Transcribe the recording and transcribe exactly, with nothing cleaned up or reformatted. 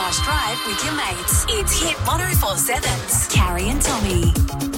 Marsh Drive with your mates. It's Hit one oh four seven's Carrie and Tommy.